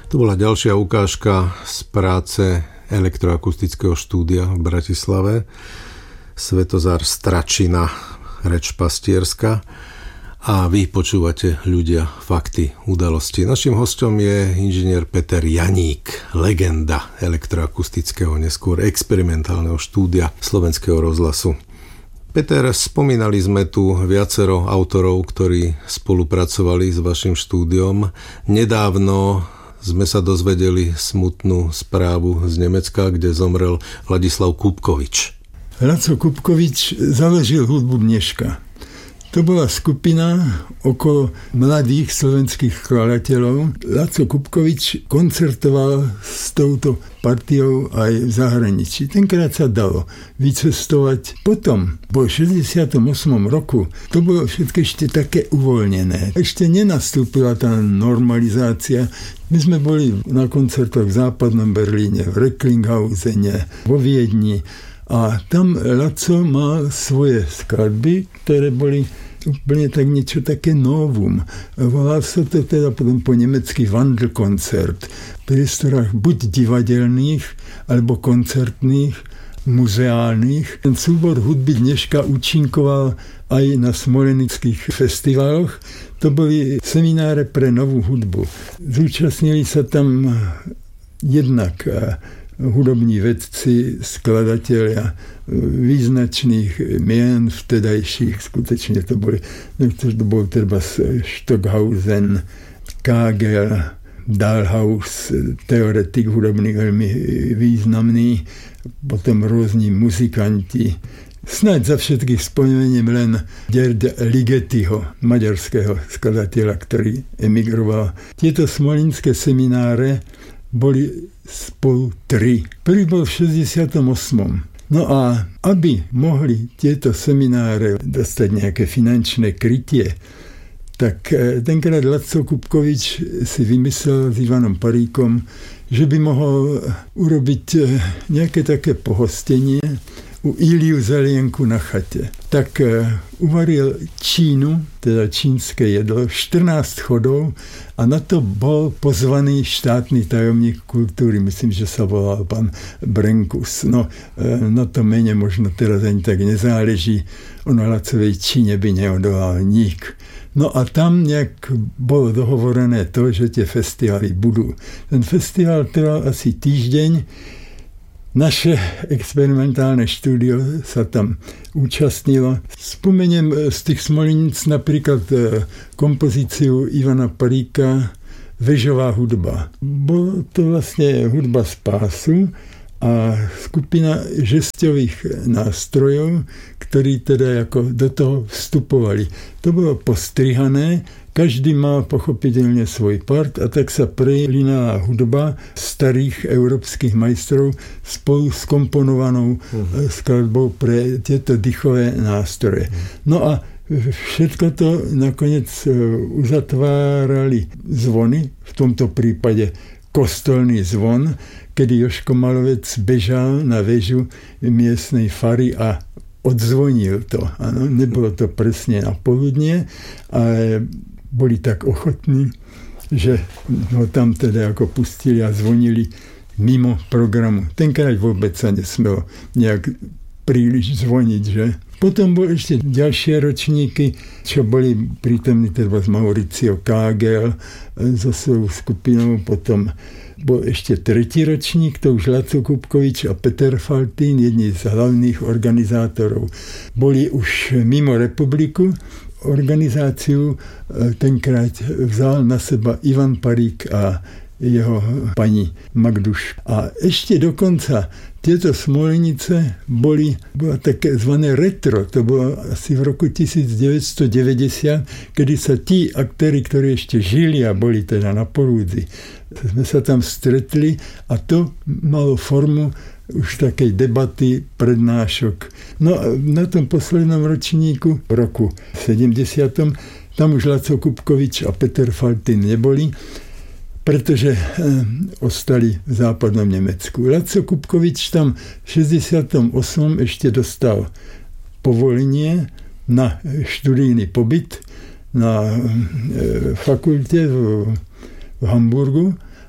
To bola ďalšia ukážka z práce Elektroakustického štúdia v Bratislave. Svetozár Stračina, reč pastierska. A vy počúvate Ľudia, fakty, udalosti. Naším hostom je inžinier Peter Janík, legenda elektroakustického, neskôr experimentálneho štúdia Slovenského rozhlasu. Peter, spomínali sme tu viacero autorov, ktorí spolupracovali s vašim štúdiom. Nedávno sme sa dozvedeli smutnú správu z Nemecka, kde zomrel Ladislav Kubkovič. Laco Kubkovič založil hudbu Dneška. To bola skupina okolo mladých slovenských skladateľov. Laco Kubkovič koncertoval s touto partiou aj v zahraničí. Tenkrát sa dalo vycestovať. Potom, po 68. roku, to bolo všetko ešte také uvoľnené. Ešte nenastúpila tá normalizácia. My sme boli na koncertoch v západnom Berlíne, v Recklinghausen, vo Viedni. A tam Laco mal svoje skladby, ktoré boli úplne tak niečo také novum. Volal sa to teda potom po nemecky Wandelkonzert. V priestorách buď divadelných, alebo koncertných, muzeálnych. Ten súbor hudby Dneška účinkoval aj na smolenických festivaloch. To boli semináre pre novú hudbu. Zúčastnili sa tam jednak hudobní vedci, skladatelia význačných mien vtedajších, skutečne to bol treba Stockhausen, Kagel, Dahlhaus, teoretik hudobný veľmi významný, potom rôzni muzikanti. Snáď za všetkých spomeniem len Gerd Ligetiho, maďarského skladateľa, ktorý emigroval. Tieto smolinské semináre boli spolu 3. Prvý bol v 68. No a aby mohli tieto semináre dostať nejaké finančné krytie, tak tenkrát Laco Kubkovič si vymyslel s Ivanom Paríkom, že by mohol urobiť nejaké také pohostenie u Iliu Zelienku na chate. Tak uvaril čínu, teda čínske jedlo, 14 chodov a na to bol pozvaný štátny tajomník kultúry, myslím, že sa volal pán Brenkus. No, na to mene možno teraz ani tak nezáleží, ono Lacovej Číne by neodolal nik. No a tam nejak bolo dohovorené to, že tie festivály budú. Ten festival trval asi týždeň. Naše experimentálne štúdio sa tam účastnilo. Spomeniem z tých Smolenic napríklad kompozíciu Ivana Paríka Vežová hudba. Bola to vlastne hudba z pásu a skupina žesťových nástrojov, ktorí teda ako do toho vstupovali. To bolo postrihané, každý mal pochopiteľne svoj part a tak sa prelínala hudba starých európskych majstrov spolu s komponovanou skladbou pre tieto dýchové nástroje. No a všetko to nakoniec uzatvárali zvony, v tomto prípade kostolný zvon, kedy Jožko Malovec bežal na väžu miestnej fary a odzvonil to. Ano, nebolo to presne na poludnie, ale boli tak ochotní, že ho tam teda ako pustili a zvonili mimo programu. Tenkrát vôbec sa nesmelo nejak príliš zvoniť, že? Potom boli ešte ďalšie ročníky, čo boli prítomní teda z Mauricio Kagel so svojou skupinou, potom bol ešte tretí ročník, to už Laco Kubkovič a Peter Faltín, jedni z hlavných organizátorov. Boli už mimo republiku. Organizáciu tenkrát vzal na seba Ivan Parík a jeho pani Magduš. A ešte dokonca tieto Smolenice bola také zvané retro. To bolo asi v roku 1990, kedy sa tí aktéri, ktorí ešte žili a boli teda na Porúdzi, sme sa tam stretli a to malo formu už takej debaty, prednášok. No a na tom poslednom ročníku, v roku 70. tam už Laco Kubkovič a Peter Faltín neboli, pretože ostali v západnom Nemecku. Laco Kubkovič tam v 68. ešte dostal povolenie na študijný pobyt na fakulte v Hamburgu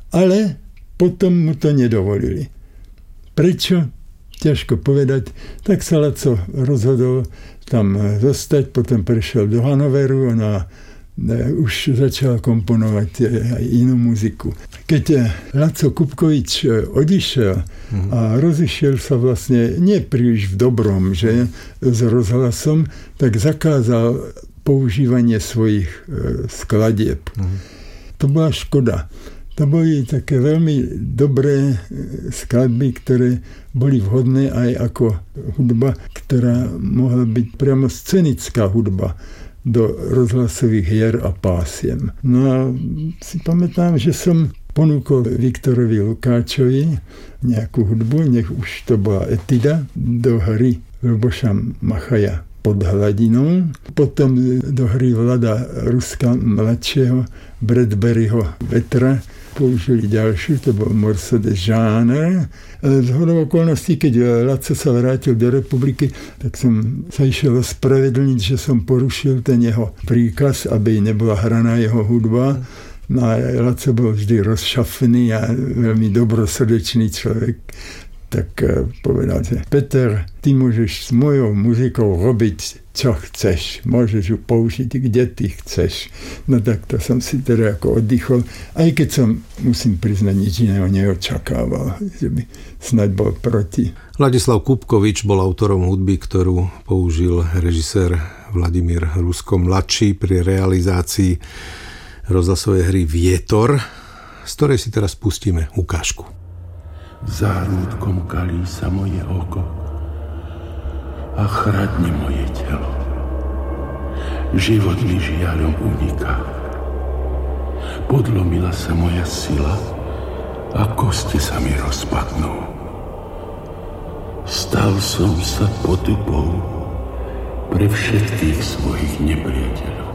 ale potom mu to nedovolili. Prečo? Ťažko povedať. Tak sa Laco rozhodol tam zostať, potom prešiel do Hanoveru a už začal komponovať aj inú muziku. Keď Laco Kupkovič odišiel a rozišiel sa vlastne nie príliš v dobrom, že s rozhlasom, tak zakázal používanie svojich skladieb. To bola škoda. To boli také veľmi dobré skladby, ktoré boli vhodné aj ako hudba, ktorá mohla byť priamo scenická hudba do rozhlasových hier a pásiem. No a si pamätám, že som ponúkol Viktorovi Lukáčovi nejakú hudbu, nech už to bola etida, do hry Luboša Machaja Pod hladinou, potom do hry Vlada Ruska mladšieho Bradburyho Vetra použili ďalšiu, to bol Morceau de Jeanne. Zhodou okolností, keď Laco sa vrátil do republiky, tak som sa išiel ospravedlniť, že som porušil ten jeho príkaz, aby nebola hraná jeho hudba. No a Laco bol vždy rozšafený a veľmi dobrosrdečný človek. Tak povedal, že Peter, ty môžeš s mojou muzikou robiť, čo chceš. Môžeš ju použiť, kde ty chceš. No tak to som si teda ako oddychol, aj keď som, musím priznať, nič iného neočakával, že by snáď bol proti. Ladislav Kupkovič bol autorom hudby, ktorú použil režisér Vladimír Rusko mladší pri realizácii rozhlasovej hry Vietor, z ktorej si teraz pustíme ukážku. Zárúdkom kalí sa moje oko a chradne moje telo. Život mi žiaľom uniká. Podlomila sa moja sila a kosti sa mi rozpadnú. Stal som sa potupou pre všetkých svojich nepriateľov.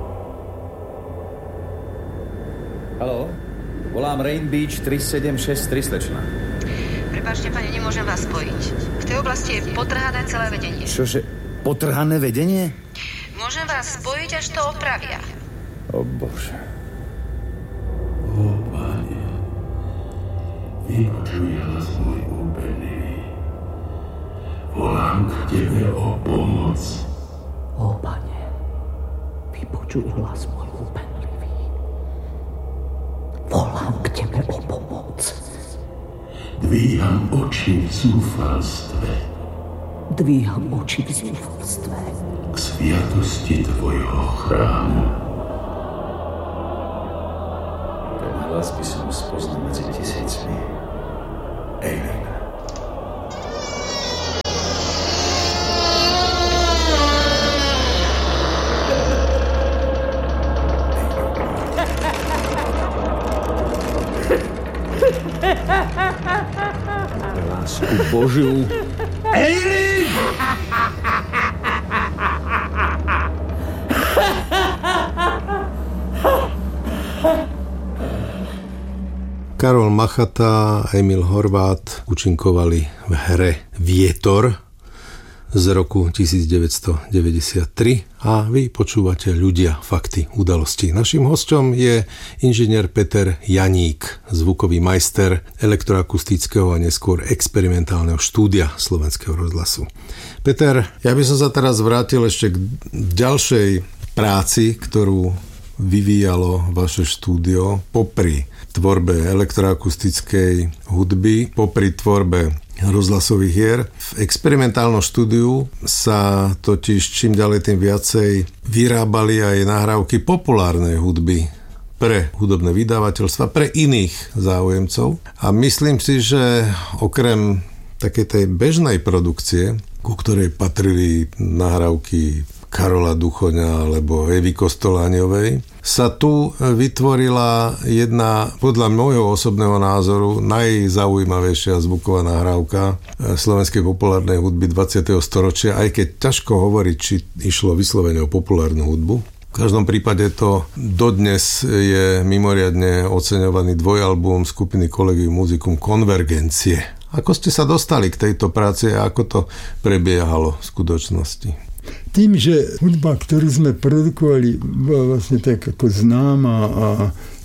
Haló? Volám Rain Beach 3763 slečna. Prepáčte, pane, nemôžem vás spojiť. V tej oblasti je potrhané celé vedenie. Čože? Potrhané vedenie? Môžem vás spojiť, až to opravia. O Bože. O Pane, vypočuj hlas môj úpenlivý. Volám k Tebe o pomoc. O Pane, vypočuj hlas môj úpenlivý. Volám k Tebe o pomoc. Dvíham oči v zúfalstve. Dvíham oči v zúfalstve. K sviatosti Tvojho chrámu. Ten hlas by som spoznal medzi tisícmi. Amen. Lásku Božiu. Ejli! Karol Machata a Emil Horvát účinkovali v hre Vietor z roku 1993 a vy počúvate Ľudia, fakty, udalosti. Naším hosťom je inžinier Peter Janík, zvukový majster elektroakustického a neskôr experimentálneho štúdia Slovenského rozhlasu. Peter, ja by som sa teraz vrátil ešte k ďalšej práci, ktorú vyvíjalo vaše štúdio popri tvorbe elektroakustickej hudby, popri tvorbe rozhlasových hier. V experimentálnom štúdiu sa totiž čím ďalej tým viacej vyrábali aj nahrávky populárnej hudby pre hudobné vydavateľstva, pre iných záujemcov. A myslím si, že okrem takej tej bežnej produkcie, ku ktorej patrili nahrávky Karola Duchoňa alebo Evy Kostoláňovej, sa tu vytvorila jedna, podľa môjho osobného názoru, najzaujímavejšia zvuková nahrávka slovenskej populárnej hudby 20. storočia, aj keď ťažko hovoriť, či išlo vyslovene o populárnu hudbu. V každom prípade to dodnes je mimoriadne oceňovaný dvojalbum skupiny Collegium Musicum Konvergencie. Ako ste sa dostali k tejto práci a ako to prebiehalo v skutočnosti? Tým, že hudba, ktorú sme produkovali, bola vlastne tak ako známa a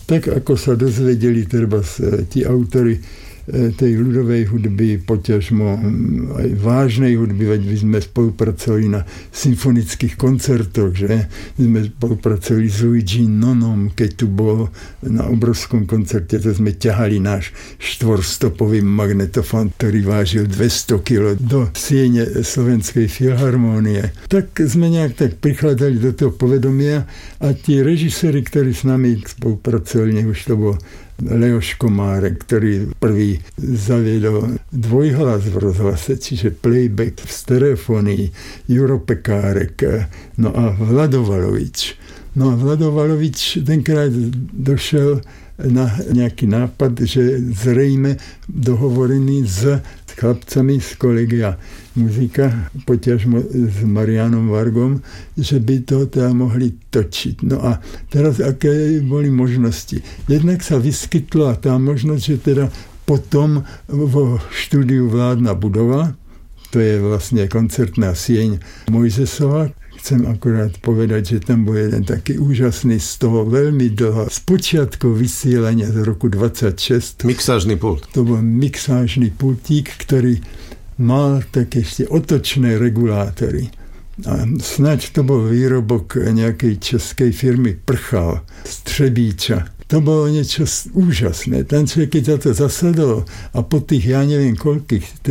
Tak ako sa dozvedeli treba tí autory tej ľudovej hudby, poťažmo aj vážnej hudby, veď my sme spolupracovali na symfonických koncertoch, že? My sme spolupracovali s Luigi Nonom, keď tu bol na obrovskom koncerte, to sme ťahali náš 4-stopový magnetofón, ktorý vážil 200 kg do siene Slovenskej filharmónie. Tak sme nejak tak prichádzali do toho povedomia a tí režiséri, ktorí s nami spolupracovali, nech už to bol Leoš Komárek, ktorý prvý zaviedol dvojhlas v rozhlase, čiže playback v stereofónii, Juro Pekárek, no a Vlado Valovič. No a Vlado Valovič tenkrát došel na nejaký nápad, že zrejme dohovorený s chlapcami z kolegia muzika, poťažmo s Marianom Vargom, že by to teda mohli točiť. No a teraz aké boli možnosti? Jednak sa vyskytla tá možnosť, že teda potom vo štúdiu Vládna budova, to je vlastne koncertná sieň Mojzesova. Chcem akorát povedať, že tam bol jeden taký úžasný z toho veľmi dlho. Z počiatku vysielania z roku 26. Mixážny pult. To bol mixážny pultík, ktorý mal také ešte otočné regulátory. A snáď to bol výrobok nejakej českej firmy Prchal z Třebíča. To bolo niečo úžasné. Tam človek, keď za to zasadol a po tých, ja neviem koľkých,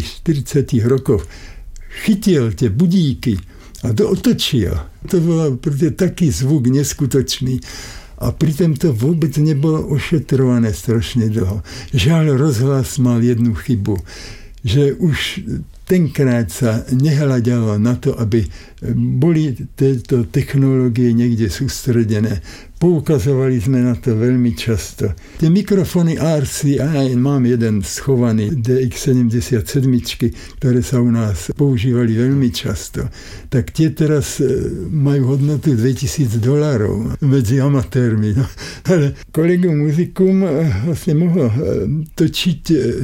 30-40 rokoch chytil tie budíky a to otočil. To bol taký zvuk neskutočný. A pritom to vôbec nebolo ošetrované strašne dlho. Žiaľ, rozhlas mal jednu chybu, že už tenkrát sa nehľadalo na to, aby boli tieto technológie niekde sústredené. Poukazovali sme na to veľmi často. Tie mikrofóny RCA, mám jeden schovaný DX77, ktoré sa u nás používali veľmi často, tak tie teraz majú hodnotu $2000 medzi amatérmi. No. Ale kolegium musicum vlastne mohlo točiť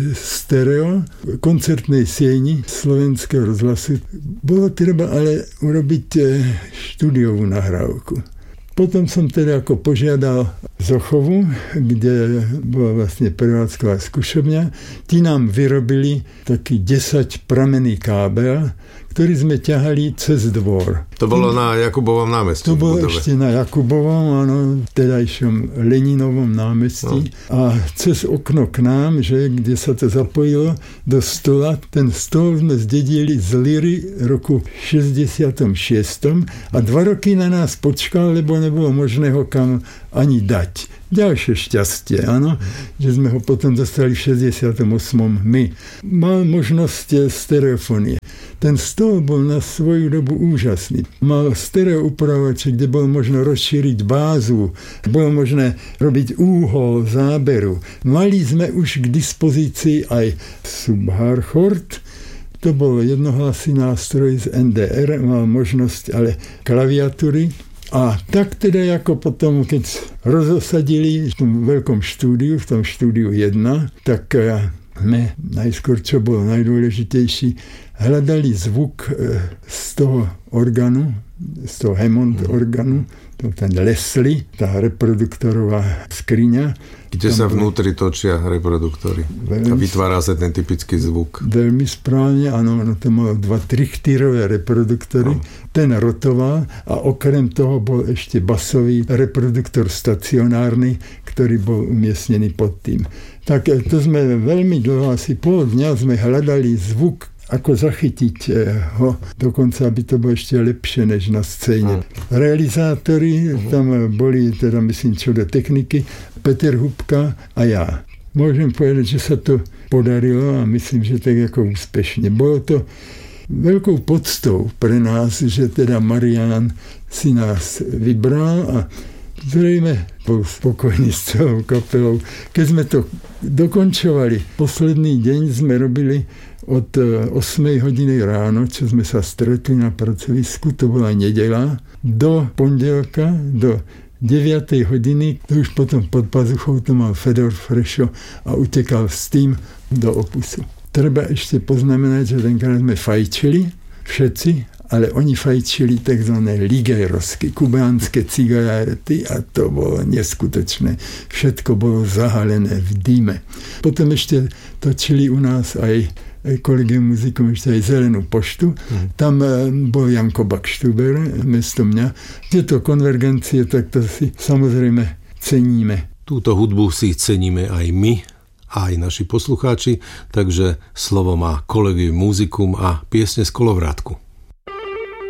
stereo koncertnej sieni Slovenského rozhlasu. Bolo treba ale urobiť štúdiovú nahrávku. Potom som teda ako požiadal Zochovu, kde bola vlastne prevádzková skúšobňa. Tí nám vyrobili taký 10 pramenný kábel, ktorý sme ťahali cez dvor. To bolo na Jakubovom námestí. To bolo ešte na Jakubovom, áno, vtedajšom Leninovom námestí. No. A cez okno k nám, že, kde sa to zapojilo do stola, ten stol sme zdedili z Liry roku 66. A 2 roky na nás počkal, lebo nebolo možné ho kam ani dať. Ďalšie šťastie, áno, že sme ho potom dostali v 68. my. Mal možnosť stereofónie. Ten stôl bol na svoju dobu úžasný. Mal stereo upravovače, kde bolo možno rozšíriť bázu, bolo možné robiť úhol záberu. Mali sme už k dispozícii aj Subharchord, to bol jednohlasný nástroj z NDR, mal možnosť ale klaviatúry. A tak teda ako potom, keď rozosadili v tom veľkom štúdiu, v tom štúdiu 1, tak sme najskôr, čo bolo najdôležitejší, hľadali zvuk z toho orgánu, z toho Hammond orgánu, ten Leslie, tá reproduktorová skriňa. Kde sa vnútri točia reproduktory a vytvára sa ten typický zvuk. Veľmi správne, áno, to malo 2 trichtýrové reproduktory. No. Ten rotoval a okrem toho bol ešte basový reproduktor stacionárny, ktorý bol umiestnený pod tým. Tak to sme veľmi dlho, asi pol dňa sme hľadali zvuk, ako zachytiť ho, dokonca aby to bolo ešte lepšie než na scéne. Realizátori tam boli, teda myslím, čo do techniky, Peter Hubka a ja. Môžem povedať, že sa to podarilo a myslím, že tak ako úspešne. Bolo to veľkou poctou pre nás, že teda Marián si nás vybral a zrejme bol spokojný s celou kapelou. Keď sme to dokončovali, posledný deň sme robili od 8 hodiny ráno, čo sme sa stretli na pracovisku, to bola nedeľa, do pondelka, do 9 hodiny, to už potom pod pazuchou to mal Fedor Frešo a utekal s tým do Opusu. Treba ešte poznamenať, že tenkrát sme fajčili všetci ale oni fajčili tzv. Ligerovské, kubánske cigarety a to bolo neskutočné. Všetko bolo zahalené v dýme. Potom ešte točili u nás aj kolegium muzikum, ešte aj Zelenú poštu. Tam bol Janko Bakštuber, mesto mňa. Tieto konvergencie, tak to si samozrejme ceníme. Túto hudbu si ceníme aj my, aj naši poslucháči, takže slovo má Collegium Musicum a piesne z kolovrátku.